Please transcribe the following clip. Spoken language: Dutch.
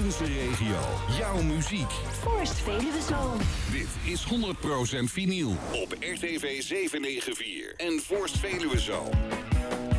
onze regio. Jouw muziek. Forst Veluwezoom. Dit is 100% vinyl op RTV 794 en Forst Veluwezoom.